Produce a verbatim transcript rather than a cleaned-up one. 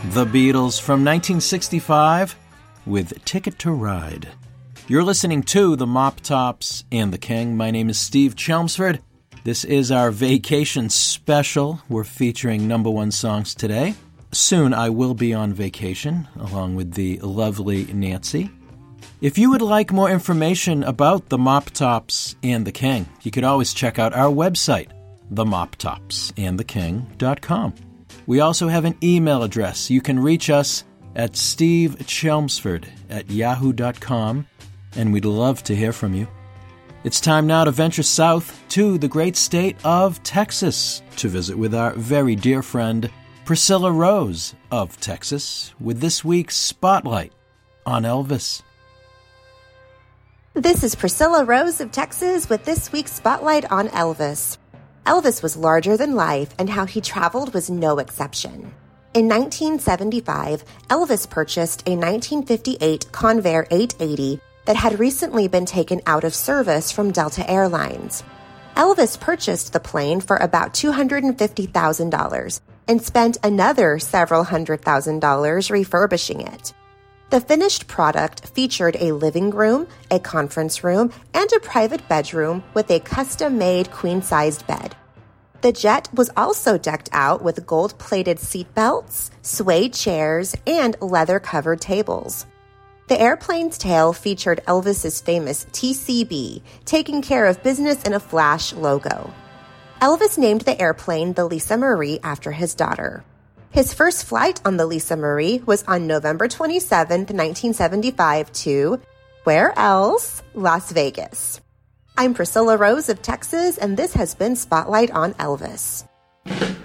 The Beatles from nineteen sixty-five with Ticket to Ride. You're listening to the Mop Tops and the King. My name is Steve Chelmsford. This is our vacation special. We're featuring number one songs today. Soon I will be on vacation along with the lovely Nancy. If you would like more information about the Mop Tops and the King, you could always check out our website, the mop tops and the king dot com. We also have an email address. You can reach us at stevechelmsford at yahoo dot com, and we'd love to hear from you. It's time now to venture south to the great state of Texas to visit with our very dear friend Priscilla Rose of Texas with this week's Spotlight on Elvis. This is Priscilla Rose of Texas with this week's Spotlight on Elvis. Elvis was larger than life, and how he traveled was no exception. In nineteen seventy-five, Elvis purchased a nineteen fifty-eight Convair eight eighty that had recently been taken out of service from Delta Airlines. Elvis purchased the plane for about two hundred fifty thousand dollars and spent another several hundred thousand dollars refurbishing it. The finished product featured a living room, a conference room, and a private bedroom with a custom-made queen-sized bed. The jet was also decked out with gold-plated seatbelts, suede chairs, and leather-covered tables. The airplane's tail featured Elvis's famous T C B, taking care of business in a flash logo. Elvis named the airplane the Lisa Marie after his daughter. His first flight on the Lisa Marie was on November twenty-seventh, nineteen seventy-five to, where else? Las Vegas. I'm Priscilla Rose of Texas, and this has been Spotlight on Elvis.